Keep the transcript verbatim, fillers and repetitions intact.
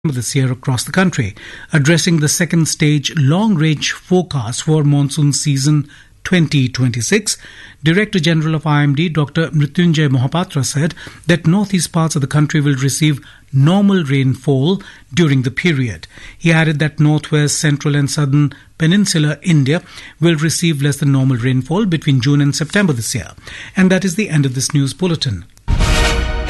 this year across the country, addressing the second stage long-range forecast for monsoon season twenty twenty-six. Director General of I M D, Doctor Mrityunjay Mohapatra, said that northeast parts of the country will receive normal rainfall during the period. He added that northwest, central and southern peninsular India will receive less than normal rainfall between June and September this year. And that is the end of this news bulletin.